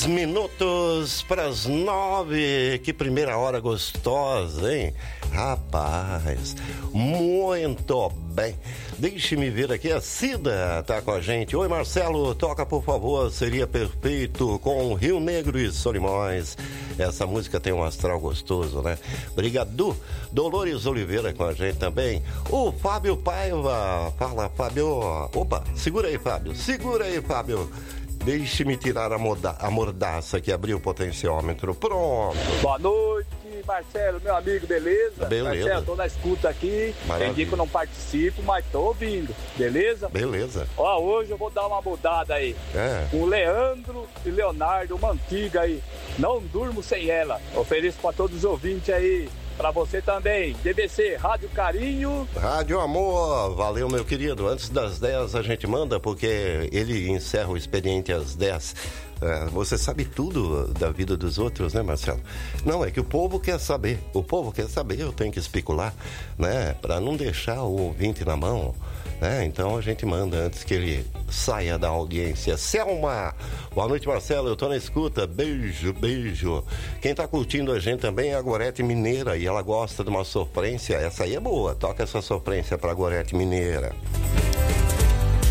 6 minutos para as 9. Que primeira hora gostosa, hein? Rapaz, muito bem. Deixe-me ver aqui, a Cida tá com a gente. Oi, Marcelo, toca por favor, seria perfeito com Rio Negro e Solimões. Essa música tem um astral gostoso, né? Obrigado. Dolores Oliveira com a gente também. O Fábio Paiva. Fala, Fábio. Opa, segura aí, Fábio. Segura aí, Fábio. Deixe-me tirar a mordaça que abriu o potenciômetro. Pronto. Boa noite, Marcelo, meu amigo, beleza? Beleza. Marcelo, tô na escuta aqui. Maravilha. Tem dia que eu não participo, mas tô ouvindo, beleza? Beleza. Ó, hoje eu vou dar uma mudada aí. Com Leandro e Leonardo, uma antiga aí. Não durmo sem ela. Ofereço pra todos os ouvintes aí. Pra você também, DBC, Rádio Carinho. Rádio Amor, valeu, meu querido. Antes das 10 a gente manda, porque ele encerra o expediente às 10. Você sabe tudo da vida dos outros, né, Marcelo? Não, é que o povo quer saber. O povo quer saber, eu tenho que especular, né? Pra não deixar o ouvinte na mão, né? Então a gente manda antes que ele saia da audiência. Selma! Boa noite, Marcelo, eu tô na escuta. Beijo, beijo. Quem tá curtindo a gente também é a Gorete Mineira e ela gosta de uma sofrência. Essa aí é boa. Toca essa sofrência pra Gorete Mineira.